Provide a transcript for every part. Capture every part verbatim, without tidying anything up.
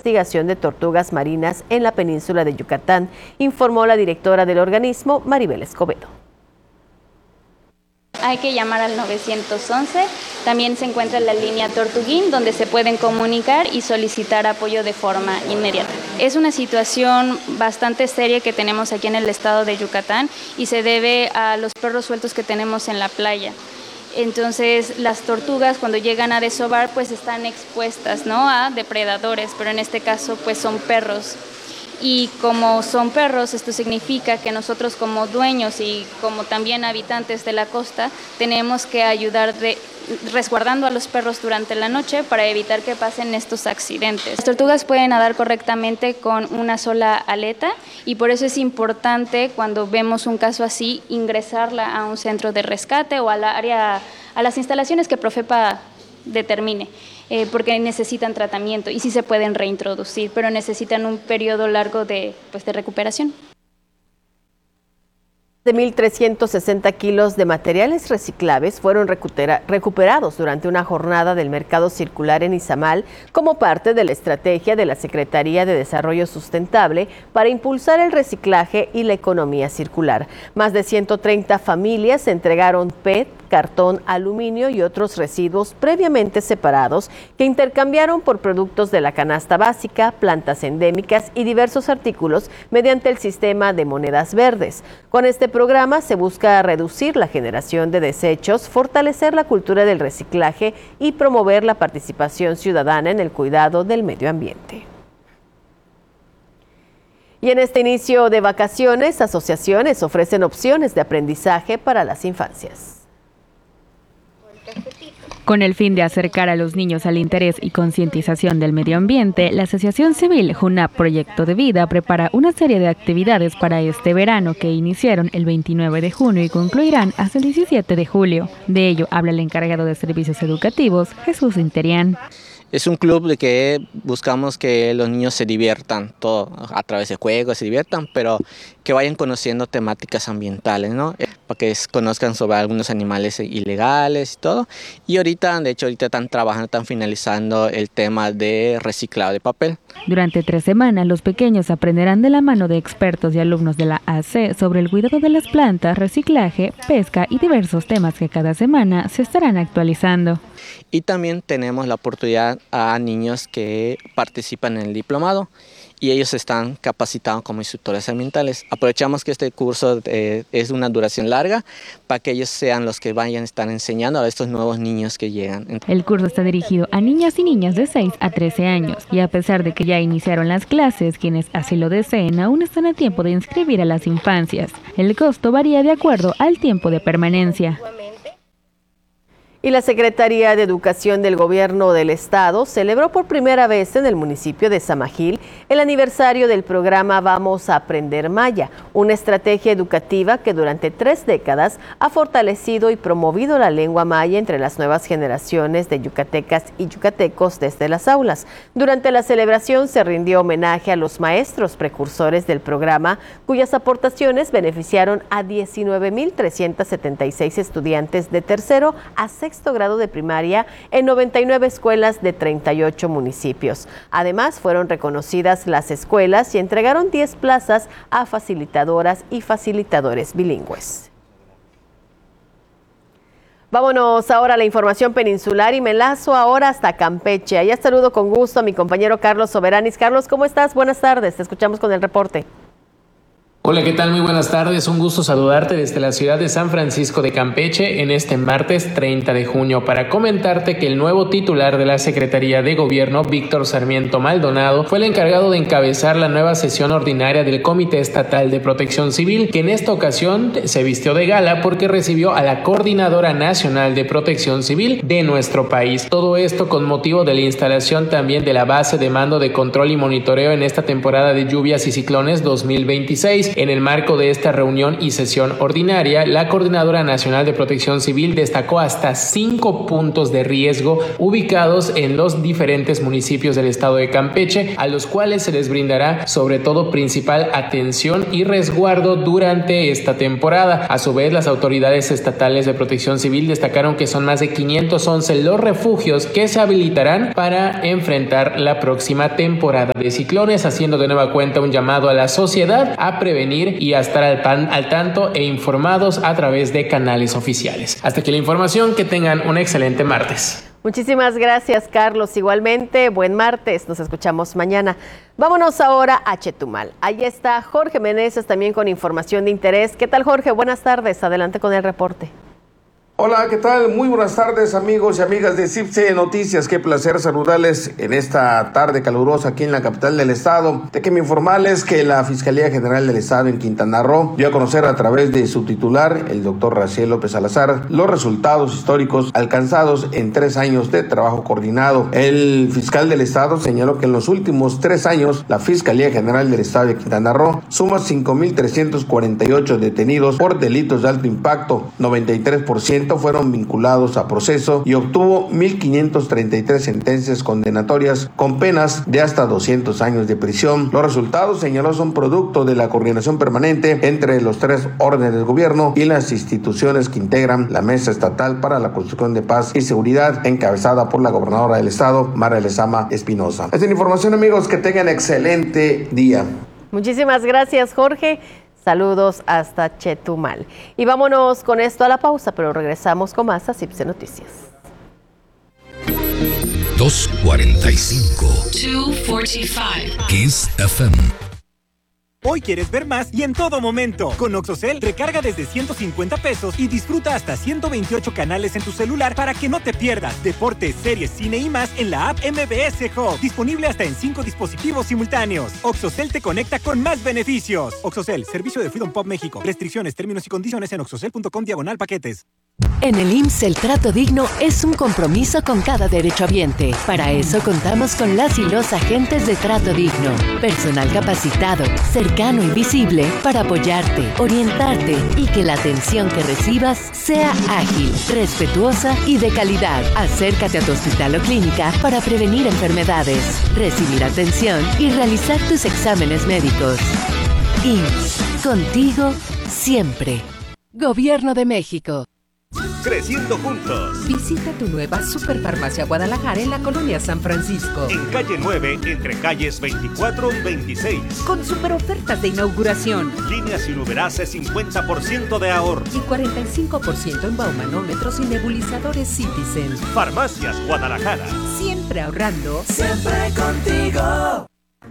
investigación de tortugas marinas en la península de Yucatán, informó la directora del organismo, Maribel Escobedo. Hay que llamar al nueve once, también se encuentra la línea Tortuguín, donde se pueden comunicar y solicitar apoyo de forma inmediata. Es una situación bastante seria que tenemos aquí en el estado de Yucatán y se debe a los perros sueltos que tenemos en la playa. Entonces las tortugas cuando llegan a desovar pues están expuestas, ¿no?, a depredadores, pero en este caso pues son perros. Y como son perros, esto significa que nosotros como dueños y como también habitantes de la costa tenemos que ayudar de, resguardando a los perros durante la noche para evitar que pasen estos accidentes. Las tortugas pueden nadar correctamente con una sola aleta y por eso es importante cuando vemos un caso así ingresarla a un centro de rescate o al área, a las instalaciones que Profepa determine. Eh, porque necesitan tratamiento y sí se pueden reintroducir, pero necesitan un periodo largo de, pues, de recuperación. De mil trescientos sesenta kilos de materiales reciclables fueron recupera recuperados durante una jornada del mercado circular en Izamal como parte de la estrategia de la Secretaría de Desarrollo Sustentable para impulsar el reciclaje y la economía circular. Más de ciento treinta familias entregaron P E T, cartón, aluminio y otros residuos previamente separados que intercambiaron por productos de la canasta básica, plantas endémicas y diversos artículos mediante el sistema de monedas verdes. Con este programa se busca reducir la generación de desechos, fortalecer la cultura del reciclaje y promover la participación ciudadana en el cuidado del medio ambiente. Y en este inicio de vacaciones, asociaciones ofrecen opciones de aprendizaje para las infancias. Con el fin de acercar a los niños al interés y concientización del medio ambiente, la Asociación Civil Junap Proyecto de Vida prepara una serie de actividades para este verano que iniciaron el veintinueve de junio y concluirán hasta el diecisiete de julio. De ello habla el encargado de servicios educativos, Jesús Interián. Es un club de que buscamos que los niños se diviertan, todo a través de juegos, se diviertan, pero que vayan conociendo temáticas ambientales, ¿no? Para que conozcan sobre algunos animales ilegales y todo. Y ahorita, de hecho, ahorita están trabajando, están finalizando el tema de reciclado de papel. Durante tres semanas, los pequeños aprenderán de la mano de expertos y alumnos de la A C sobre el cuidado de las plantas, reciclaje, pesca y diversos temas que cada semana se estarán actualizando. Y también tenemos la oportunidad a niños que participan en el diplomado y ellos están capacitados como instructores ambientales. Aprovechamos que este curso eh, es una duración larga para que ellos sean los que vayan a estar enseñando a estos nuevos niños que llegan. El curso está dirigido a niñas y niñas de seis a trece años y a pesar de que ya iniciaron las clases, quienes así lo deseen aún están a tiempo de inscribir a las infancias. El costo varía de acuerdo al tiempo de permanencia. Y la Secretaría de Educación del Gobierno del Estado celebró por primera vez en el municipio de Samajil el aniversario del programa Vamos a Aprender Maya, una estrategia educativa que durante tres décadas ha fortalecido y promovido la lengua maya entre las nuevas generaciones de yucatecas y yucatecos desde las aulas. Durante la celebración se rindió homenaje a los maestros precursores del programa, cuyas aportaciones beneficiaron a diecinueve mil trescientos setenta y seis estudiantes de tercero a sexto grado de primaria en noventa y nueve escuelas de treinta y ocho municipios. Además, fueron reconocidas las escuelas y entregaron diez plazas a facilitadoras y facilitadores bilingües. Vámonos ahora a la información peninsular y me enlazo ahora hasta Campeche. Allá saludo con gusto a mi compañero Carlos Soberanis. Carlos, ¿cómo estás? Buenas tardes, te escuchamos con el reporte. Hola, ¿qué tal? Muy buenas tardes. Un gusto saludarte desde la ciudad de San Francisco de Campeche en este martes treinta de junio para comentarte que el nuevo titular de la Secretaría de Gobierno, Víctor Sarmiento Maldonado, fue el encargado de encabezar la nueva sesión ordinaria del Comité Estatal de Protección Civil, que en esta ocasión se vistió de gala porque recibió a la Coordinadora Nacional de Protección Civil de nuestro país. Todo esto con motivo de la instalación también de la base de mando de control y monitoreo en esta temporada de lluvias y ciclones dos mil veintiséis. En el marco de esta reunión y sesión ordinaria, la Coordinadora Nacional de Protección Civil destacó hasta cinco puntos de riesgo ubicados en los diferentes municipios del estado de Campeche, a los cuales se les brindará sobre todo principal atención y resguardo durante esta temporada. A su vez, las autoridades estatales de Protección Civil destacaron que son más de quinientos once los refugios que se habilitarán para enfrentar la próxima temporada de ciclones, haciendo de nueva cuenta un llamado a la sociedad a prevenir y a estar al, pan, al tanto e informados a través de canales oficiales. Hasta aquí la información, que tengan un excelente martes. Muchísimas gracias, Carlos. Igualmente, buen martes. Nos escuchamos mañana. Vámonos ahora a Chetumal. Ahí está Jorge Meneses también con información de interés. ¿Qué tal, Jorge? Buenas tardes. Adelante con el reporte. Hola, ¿qué tal? Muy buenas tardes, amigos y amigas de C I P C Noticias. Qué placer saludarles en esta tarde calurosa aquí en la capital del estado. Déjenme informarles que la Fiscalía General del Estado en Quintana Roo dio a conocer a través de su titular, el doctor Raciel López Salazar, los resultados históricos alcanzados en tres años de trabajo coordinado. El fiscal del estado señaló que en los últimos tres años, la Fiscalía General del Estado de Quintana Roo suma cinco mil trescientos cuarenta y ocho detenidos por delitos de alto impacto, noventa y tres por ciento fueron vinculados a proceso y obtuvo mil quinientas treinta y tres sentencias condenatorias con penas de hasta doscientos años de prisión. Los resultados, señaló, son producto de la coordinación permanente entre los tres órdenes del gobierno y las instituciones que integran la Mesa Estatal para la Construcción de Paz y Seguridad, encabezada por la gobernadora del estado, Mara Lezama Espinosa. Esta es la información, amigos, que tengan excelente día. Muchísimas gracias, Jorge. Saludos hasta Chetumal. Y vámonos con esto a la pausa, pero regresamos con más a C I P C Noticias. dos cuarenta y cinco. dos cuarenta y cinco. Kiss F M. Hoy quieres ver más y en todo momento. Con Oxocel, recarga desde ciento cincuenta pesos y disfruta hasta ciento veintiocho canales en tu celular para que no te pierdas deportes, series, cine y más en la app M B S Hub. Disponible hasta en cinco dispositivos simultáneos. Oxocel te conecta con más beneficios. Oxocel, servicio de Freedom Pop México. Restricciones, términos y condiciones en oxocel punto com diagonal paquetes. En el I M S S el trato digno es un compromiso con cada derechohabiente. Para eso contamos con las y los agentes de trato digno. Personal capacitado, cercano y visible para apoyarte, orientarte y que la atención que recibas sea ágil, respetuosa y de calidad. Acércate a tu hospital o clínica para prevenir enfermedades, recibir atención y realizar tus exámenes médicos. I M S S, contigo siempre. Gobierno de México. Creciendo juntos. Visita tu nueva Superfarmacia Guadalajara en la colonia San Francisco. En calle nueve, entre calles veinticuatro y veintiséis. Con super ofertas de inauguración. Líneas sin Uberase, cincuenta por ciento de ahorro. Y cuarenta y cinco por ciento en baumanómetros y nebulizadores Citizen. Farmacias Guadalajara. Siempre ahorrando. Siempre contigo.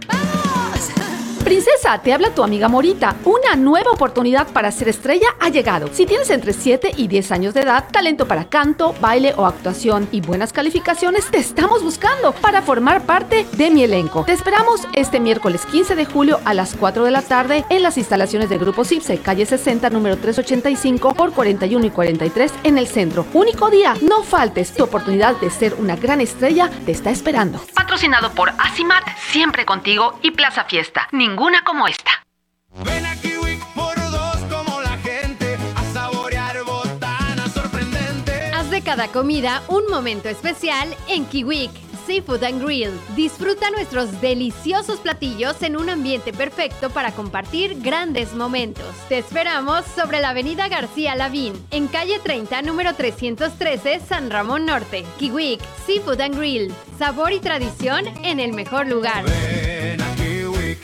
Princesa, te habla tu amiga Morita. Una nueva oportunidad para ser estrella ha llegado. Si tienes entre siete y diez años de edad, talento para canto, baile o actuación y buenas calificaciones, te estamos buscando para formar parte de mi elenco. Te esperamos este miércoles quince de julio a las cuatro de la tarde en las instalaciones del Grupo C I P S E, calle sesenta, número trescientos ochenta y cinco por cuarenta y uno y cuarenta y tres en el centro. Único día, no faltes. Tu oportunidad de ser una gran estrella te está esperando. Patrocinado por Asimat, siempre contigo, y Plaza Fiesta. Ninguna como esta. Ven a Kiwik por dos como la gente a saborear botanas sorprendentes. Haz de cada comida un momento especial en Kiwik Seafood and Grill. Disfruta nuestros deliciosos platillos en un ambiente perfecto para compartir grandes momentos. Te esperamos sobre la avenida García Lavín, en calle treinta, número trescientos trece, San Ramón Norte. Kiwik Seafood and Grill. Sabor y tradición en el mejor lugar. Ven a Kiwik.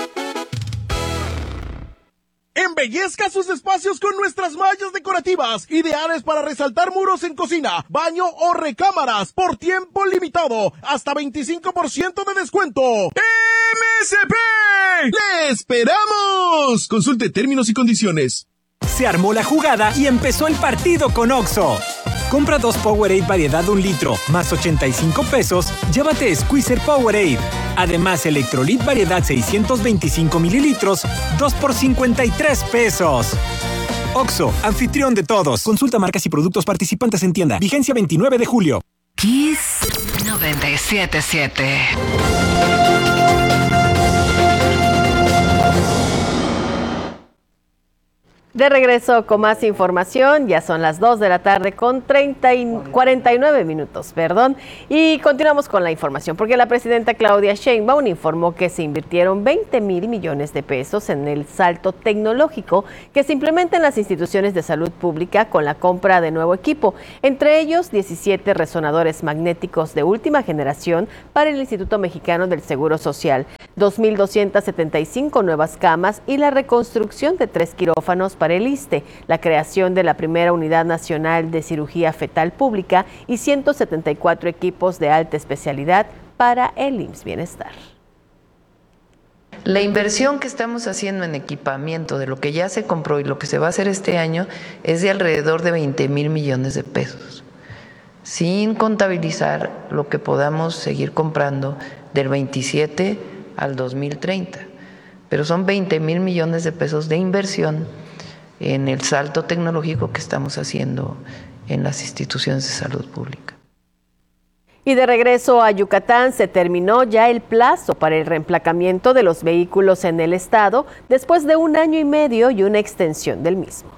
Embellezca sus espacios con nuestras mallas decorativas, ideales para resaltar muros en cocina, baño o recámaras, por tiempo limitado, hasta veinticinco por ciento de descuento. M S P. ¡Le esperamos! Consulte términos y condiciones. Se armó la jugada y empezó el partido con Oxxo. Compra dos Powerade variedad un litro, más ochenta y cinco pesos, llévate Squeezer Powerade. Además, Electrolit variedad seiscientos veinticinco mililitros, dos por cincuenta y tres pesos. Oxxo, anfitrión de todos. Consulta marcas y productos participantes en tienda. Vigencia veintinueve de julio. Kiss noventa y siete punto siete. De regreso con más información, ya son las dos de la tarde con treinta y cuarenta y nueve minutos, perdón, y continuamos con la información, porque la presidenta Claudia Sheinbaum informó que se invirtieron veinte mil millones de pesos en el salto tecnológico que se implementa en las instituciones de salud pública con la compra de nuevo equipo, entre ellos diecisiete resonadores magnéticos de última generación para el Instituto Mexicano del Seguro Social, dos mil doscientas setenta y cinco nuevas camas y la reconstrucción de tres quirófanos para el ISSSTE, la creación de la primera Unidad Nacional de Cirugía Fetal Pública y ciento setenta y cuatro equipos de alta especialidad para el I M S S Bienestar. La inversión que estamos haciendo en equipamiento de lo que ya se compró y lo que se va a hacer este año es de alrededor de veinte mil millones de pesos, sin contabilizar lo que podamos seguir comprando del veintisiete al dos mil treinta. Pero son veinte mil millones de pesos de inversión en el salto tecnológico que estamos haciendo en las instituciones de salud pública. Y de regreso a Yucatán, se terminó ya el plazo para el reemplacamiento de los vehículos en el estado después de un año y medio y una extensión del mismo.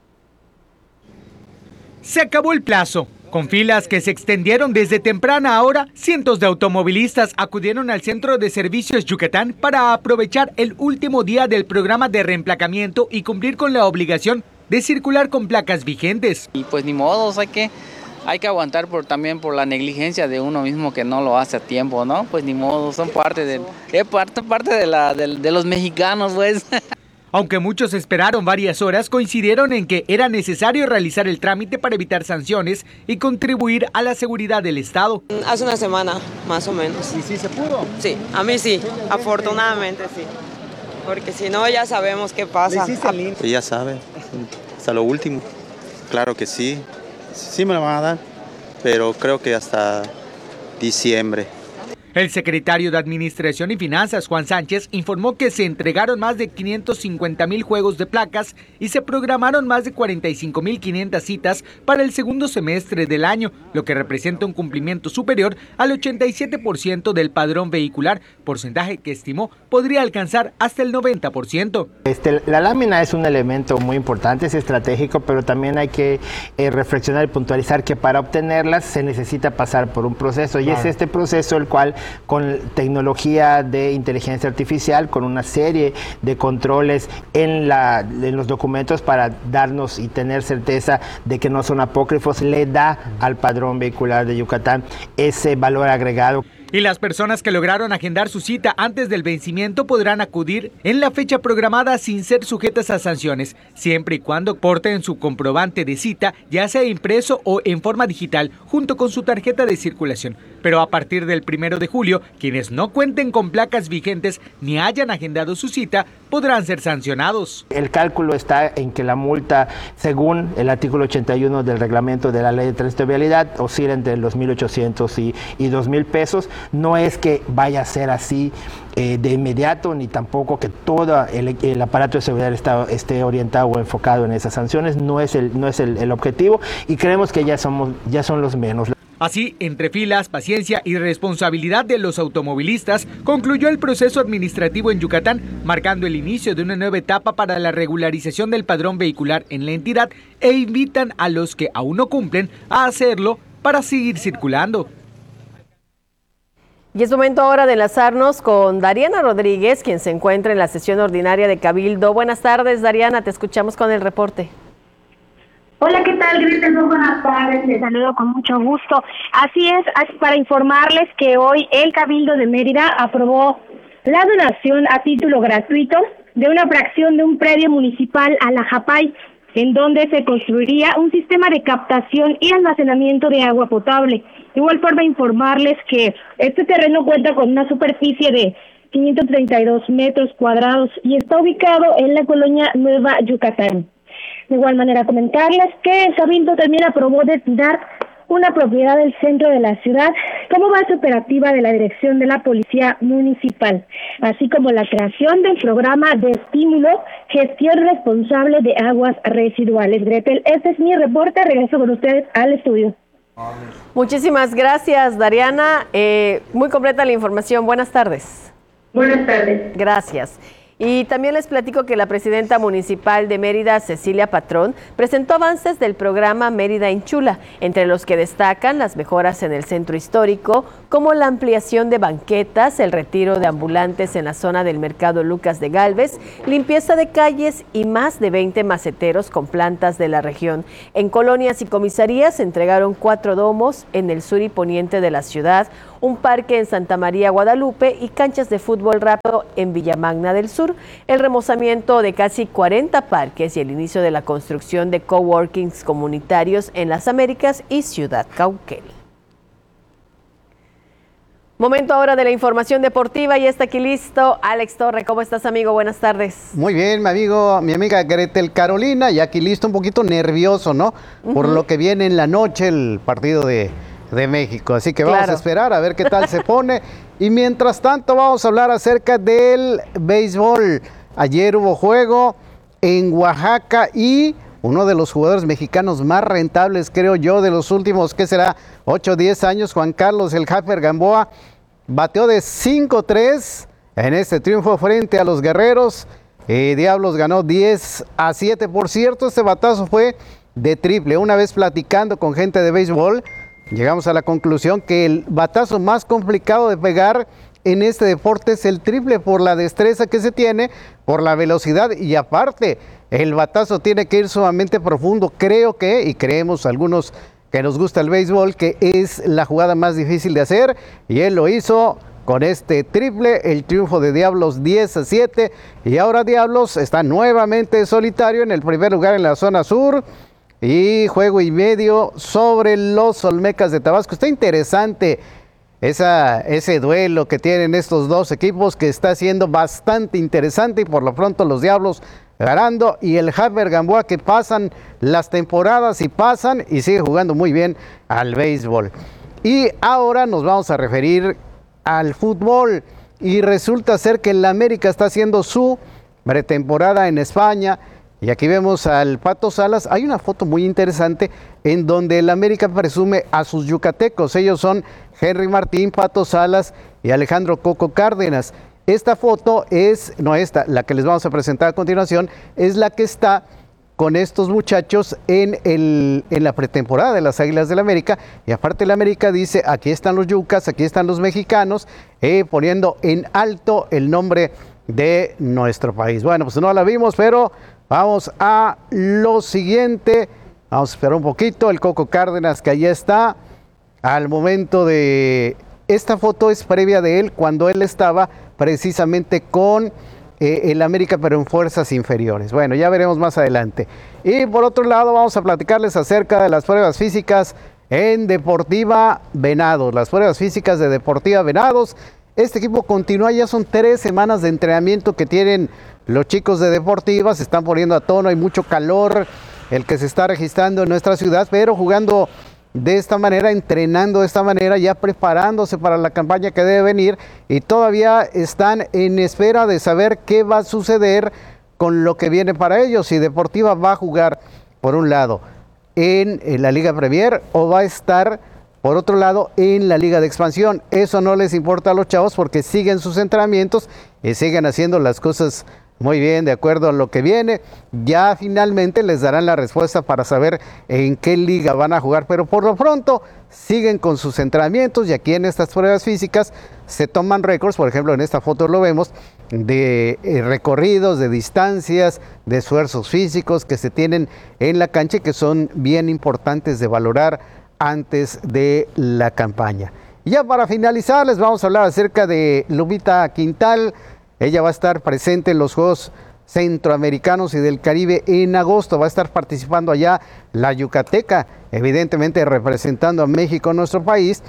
Se acabó el plazo. Con filas que se extendieron desde temprana hora, cientos de automovilistas acudieron al Centro de Servicios Yucatán para aprovechar el último día del programa de reemplacamiento y cumplir con la obligación de circular con placas vigentes. Y pues ni modo, hay que, hay que aguantar por, también por la negligencia de uno mismo que no lo hace a tiempo, ¿no? Pues ni modo, son parte de, es parte, parte de, la, de, de los mexicanos, pues. Aunque muchos esperaron varias horas, coincidieron en que era necesario realizar el trámite para evitar sanciones y contribuir a la seguridad del Estado. Hace una semana, más o menos. ¿Y sí se pudo? Sí, a mí sí, afortunadamente sí. Porque si no, ya sabemos qué pasa. Pues ya sabe, hasta lo último. Claro que sí, sí me lo van a dar, pero creo que hasta diciembre. El secretario de Administración y Finanzas, Juan Sánchez, informó que se entregaron más de quinientos cincuenta mil juegos de placas y se programaron más de cuarenta y cinco mil quinientas citas para el segundo semestre del año, lo que representa un cumplimiento superior al ochenta y siete por ciento del padrón vehicular, porcentaje que estimó podría alcanzar hasta el noventa por ciento. Este, la lámina es un elemento muy importante, es estratégico, pero también hay que eh, reflexionar y puntualizar que para obtenerlas se necesita pasar por un proceso, y claro, es este proceso el cual, con tecnología de inteligencia artificial, con una serie de controles en, la, en los documentos para darnos y tener certeza de que no son apócrifos, le da al padrón vehicular de Yucatán ese valor agregado. Y las personas que lograron agendar su cita antes del vencimiento podrán acudir en la fecha programada sin ser sujetas a sanciones, siempre y cuando porten su comprobante de cita, ya sea impreso o en forma digital, junto con su tarjeta de circulación. Pero a partir del primero de julio, quienes no cuenten con placas vigentes ni hayan agendado su cita, podrán ser sancionados. El cálculo está en que la multa, según el artículo ochenta y uno del reglamento de la ley de tránsito y vialidad, oscila entre los mil ochocientos y, y dos mil pesos. No es que vaya a ser así eh, de inmediato, ni tampoco que todo el, el aparato de seguridad del Estado esté orientado o enfocado en esas sanciones. No es el, no es el, el objetivo, y creemos que ya, somos, ya son los menos. Así, entre filas, paciencia y responsabilidad de los automovilistas, concluyó el proceso administrativo en Yucatán, marcando el inicio de una nueva etapa para la regularización del padrón vehicular en la entidad, e invitan a los que aún no cumplen a hacerlo para seguir circulando. Y es momento ahora de enlazarnos con Dariana Rodríguez, quien se encuentra en la sesión ordinaria de Cabildo. Buenas tardes, Dariana, te escuchamos con el reporte. Hola, ¿qué tal, Gretel? Muy buenas tardes, les saludo con mucho gusto. Así es, para informarles que hoy el Cabildo de Mérida aprobó la donación a título gratuito de una fracción de un predio municipal a la Japay, en donde se construiría un sistema de captación y almacenamiento de agua potable. De igual forma, informarles que este terreno cuenta con una superficie de quinientos treinta y dos metros cuadrados y está ubicado en la colonia Nueva Yucatán. De igual manera, comentarles que el Cabildo también aprobó destinar una propiedad del centro de la ciudad como base operativa de la Dirección de la Policía Municipal, así como la creación del programa de estímulo Gestión Responsable de Aguas Residuales. Gretel, este es mi reporte. Regreso con ustedes al estudio. Muchísimas gracias, Dariana. Eh, muy completa la información. Buenas tardes. Buenas tardes. Gracias. Y también les platico que la presidenta municipal de Mérida, Cecilia Patrón, presentó avances del programa Mérida Enchula, entre los que destacan las mejoras en el centro histórico, como la ampliación de banquetas, el retiro de ambulantes en la zona del mercado Lucas de Gálvez, limpieza de calles y más de veinte maceteros con plantas de la región. En colonias y comisarías se entregaron cuatro domos en el sur y poniente de la ciudad, un parque en Santa María Guadalupe y canchas de fútbol rápido en Villamagna del Sur, el remozamiento de casi cuarenta parques y el inicio de la construcción de coworkings comunitarios en Las Américas y Ciudad Cauquel. Momento ahora de la información deportiva y está aquí listo Alex Torre. ¿Cómo estás, amigo? Buenas tardes. Muy bien, mi amigo, mi amiga Gretel Carolina, y aquí listo, un poquito nervioso, ¿no? Uh-huh. Por lo que viene en la noche el partido de, de México. Así que vamos claro. a esperar a ver qué tal se pone. Y mientras tanto vamos a hablar acerca del béisbol. Ayer hubo juego en Oaxaca y uno de los jugadores mexicanos más rentables, creo yo, de los últimos, ¿qué será? ocho o diez años, Juan Carlos El Jaffer Gamboa, bateó de cinco tres en este triunfo frente a los Guerreros. Eh, Diablos ganó diez a siete. Por cierto, este batazo fue de triple. Una vez platicando con gente de béisbol, llegamos a la conclusión que el batazo más complicado de pegar en este deporte es el triple, por la destreza que se tiene, por la velocidad, y aparte el batazo tiene que ir sumamente profundo. Creo que, y creemos algunos que nos gusta el béisbol, que es la jugada más difícil de hacer, y él lo hizo con este triple. El triunfo de Diablos diez a siete, y ahora Diablos está nuevamente solitario en el primer lugar en la zona sur, y juego y medio sobre los Olmecas de Tabasco. Está interesante esa, ese duelo que tienen estos dos equipos, que está siendo bastante interesante, y por lo pronto los Diablos ganando, y el Jaffer Gamboa, que pasan las temporadas y pasan y sigue jugando muy bien al béisbol. Y ahora nos vamos a referir al fútbol, y resulta ser que el América está haciendo su pretemporada en España, y aquí vemos al Pato Salas. Hay una foto muy interesante en donde el América presume a sus yucatecos. Ellos son Henry Martín, Pato Salas y Alejandro Coco Cárdenas. Esta foto es, no esta, la que les vamos a presentar a continuación, es la que está con estos muchachos en, el, en la pretemporada de las Águilas del América. Y aparte el América dice, aquí están los yucas, aquí están los mexicanos, eh, poniendo en alto el nombre de nuestro país. Bueno, pues no la vimos, pero vamos a lo siguiente. Vamos a esperar un poquito. El Coco Cárdenas, que allí está, al momento de... Esta foto es previa de él, cuando él estaba precisamente con eh, el América, pero en fuerzas inferiores. Bueno, ya veremos más adelante. Y por otro lado, vamos a platicarles acerca de las pruebas físicas en Deportiva Venados. Las pruebas físicas de Deportiva Venados. Este equipo continúa, ya son tres semanas de entrenamiento que tienen los chicos de Deportiva. Se están poniendo a tono, hay mucho calor el que se está registrando en nuestra ciudad, pero jugando de esta manera, entrenando de esta manera, ya preparándose para la campaña que debe venir, y todavía están en espera de saber qué va a suceder con lo que viene para ellos, si Deportiva va a jugar por un lado en, en la Liga Premier o va a estar por otro lado en la Liga de Expansión. Eso no les importa a los chavos, porque siguen sus entrenamientos y siguen haciendo las cosas muy bien, de acuerdo a lo que viene. Ya finalmente les darán la respuesta para saber en qué liga van a jugar, pero por lo pronto siguen con sus entrenamientos, y aquí en estas pruebas físicas se toman récords. Por ejemplo, en esta foto lo vemos, de eh, recorridos, de distancias, de esfuerzos físicos que se tienen en la cancha, y que son bien importantes de valorar antes de la campaña. Y ya para finalizar, les vamos a hablar acerca de Lupita Quintal. Ella va a estar presente en los Juegos Centroamericanos y del Caribe en agosto. Va a estar participando allá la yucateca, evidentemente representando a México, nuestro país.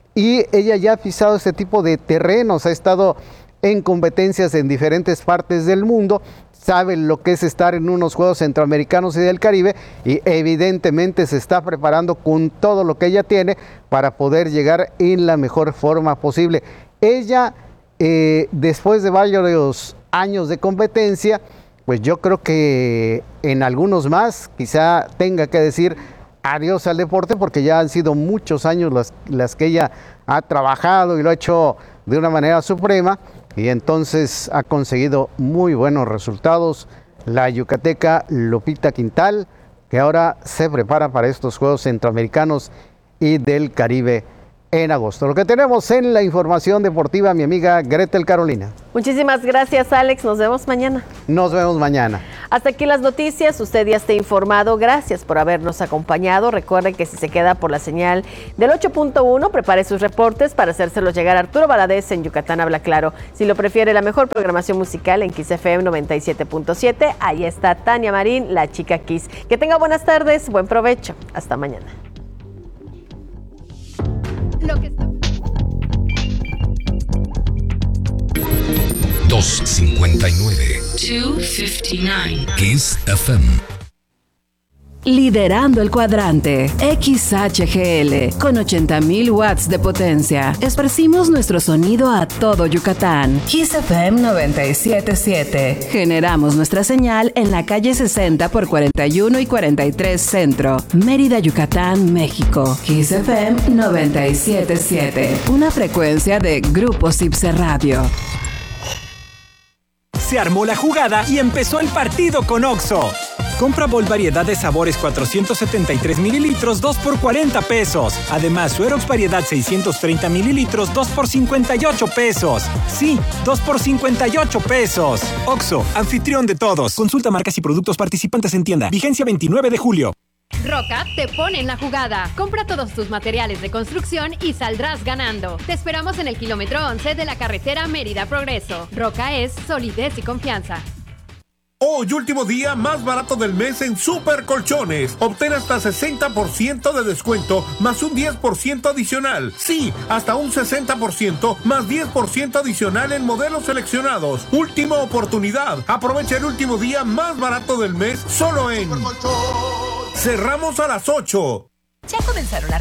Y ella ya ha pisado este tipo de terrenos, ha estado en competencias en diferentes partes del mundo, sabe lo que es estar en unos Juegos Centroamericanos y del Caribe, y evidentemente se está preparando con todo lo que ella tiene para poder llegar en la mejor forma posible. Ella... Eh, después de varios años de competencia, pues yo creo que en algunos más quizá tenga que decir adiós al deporte, porque ya han sido muchos años las, las que ella ha trabajado y lo ha hecho de una manera suprema, y entonces ha conseguido muy buenos resultados la yucateca Lupita Quintal, que ahora se prepara para estos Juegos Centroamericanos y del Caribe en agosto. Lo que tenemos en la información deportiva, mi amiga Gretel Carolina. Muchísimas gracias, Alex. Nos vemos mañana. Nos vemos mañana. Hasta aquí las noticias. Usted ya está informado. Gracias por habernos acompañado. Recuerde que si se queda por la señal del ocho punto uno, prepare sus reportes para hacérselos llegar a Arturo Valadez en Yucatán Habla Claro. Si lo prefiere, la mejor programación musical en Kiss F M noventa y siete punto siete. Ahí está Tania Marín, la chica Kiss. Que tenga buenas tardes, buen provecho. Hasta mañana. Lo que está... dos cincuenta y nueve. dos cincuenta y nueve. Kiss F M. Liderando el cuadrante, X H G L, con ochenta mil watts de potencia. Esparcimos nuestro sonido a todo Yucatán. Kiss F M noventa y siete punto siete. Generamos nuestra señal en la calle sesenta por cuarenta y uno y cuarenta y tres Centro, Mérida, Yucatán, México. Kiss F M noventa y siete punto siete. Una frecuencia de Grupo Cipse Radio. Se armó la jugada y empezó el partido con Oxxo. Compra Bol variedad de sabores cuatrocientos setenta y tres mililitros, dos por cuarenta pesos. Además, Suerox variedad seiscientos treinta mililitros, dos por cincuenta y ocho pesos. Sí, dos por cincuenta y ocho pesos. Oxxo, anfitrión de todos. Consulta marcas y productos participantes en tienda. Vigencia veintinueve de julio. Roca te pone en la jugada. Compra todos tus materiales de construcción y saldrás ganando. Te esperamos en el kilómetro once de la carretera Mérida Progreso. Roca es solidez y confianza. Hoy, último día más barato del mes en Super Colchones. Obtén hasta sesenta por ciento de descuento más un diez por ciento adicional. Sí, hasta un sesenta por ciento más diez por ciento adicional en modelos seleccionados. Última oportunidad. Aprovecha el último día más barato del mes solo en... Cerramos a las ocho. Ya comenzaron las